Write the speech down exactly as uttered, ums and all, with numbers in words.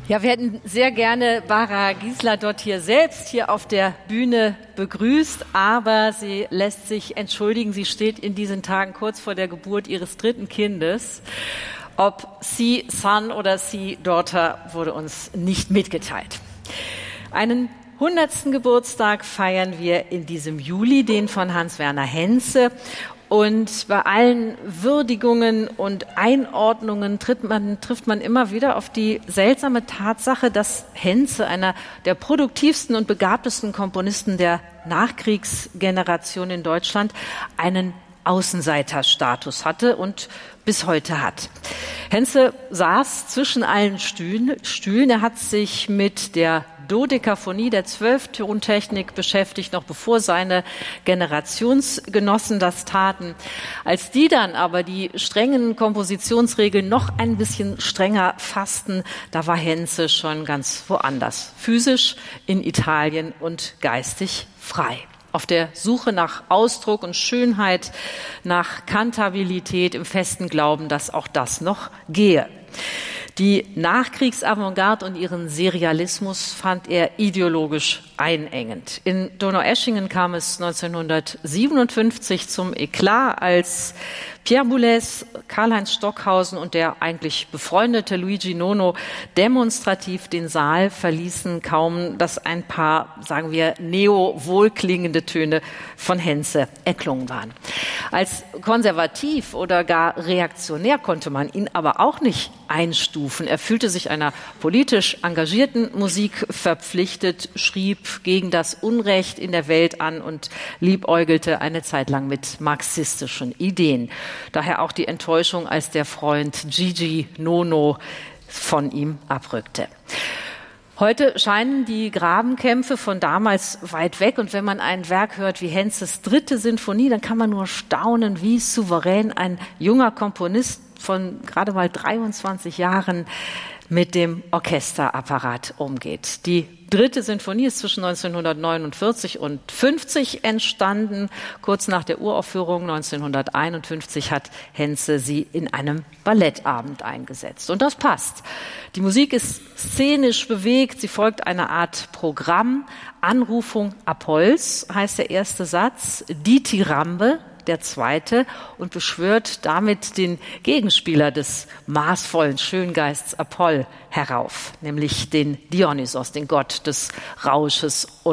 Ja, wir hätten sehr gerne Barbara Giesler-Dott hier selbst hier auf der Bühne begrüßt, aber sie lässt sich entschuldigen. Sie steht in diesen Tagen kurz vor der Geburt ihres dritten Kindes. Ob sie Son oder sie Daughter wurde uns nicht mitgeteilt. Einen hundertsten Geburtstag feiern wir in diesem Juli, den von Hans-Werner Henze. Und bei allen Würdigungen und Einordnungen trifft man, trifft man immer wieder auf die seltsame Tatsache, dass Henze, einer der produktivsten und begabtesten Komponisten der Nachkriegsgeneration in Deutschland, einen Außenseiterstatus hatte und bis heute hat. Henze saß zwischen allen Stühlen. Stühlen. Er hat sich mit der Dodekaphonie, der Zwölftontechnik beschäftigt, noch bevor seine Generationsgenossen das taten. Als die dann aber die strengen Kompositionsregeln noch ein bisschen strenger fassten, da war Henze schon ganz woanders. Physisch in Italien und geistig frei. Auf der Suche nach Ausdruck und Schönheit, nach Kantabilität, im festen Glauben, dass auch das noch gehe. Die Nachkriegsavantgarde und ihren Serialismus fand er ideologisch einengend. In Donaueschingen kam es neunzehnhundertsiebenundfünfzig zum Eklat, als Pierre Boulez, Karl-Heinz Stockhausen und der eigentlich befreundete Luigi Nono demonstrativ den Saal verließen, kaum dass ein paar, sagen wir, neo-wohlklingende Töne von Henze erklungen waren. Als konservativ oder gar reaktionär konnte man ihn aber auch nicht einstufen. Er fühlte sich einer politisch engagierten Musik verpflichtet, schrieb gegen das Unrecht in der Welt an und liebäugelte eine Zeit lang mit marxistischen Ideen. Daher auch die Enttäuschung, als der Freund Gigi Nono von ihm abrückte. Heute scheinen die Grabenkämpfe von damals weit weg. Und wenn man ein Werk hört wie Henzes dritte Sinfonie, dann kann man nur staunen, wie souverän ein junger Komponist von gerade mal dreiundzwanzig Jahren mit dem Orchesterapparat umgeht. Die dritte Sinfonie ist zwischen neunzehnhundertneunundvierzig und fünfzig entstanden. Kurz nach der Uraufführung neunzehnhunderteinundfünfzig hat Henze sie in einem Ballettabend eingesetzt. Und das passt. Die Musik ist szenisch bewegt, sie folgt einer Art Programm. Anrufung Apolls heißt der erste Satz, Dithyrambe der zweite, und beschwört damit den Gegenspieler des maßvollen Schöngeists Apoll herauf, nämlich den Dionysos, den Gott des Rausches und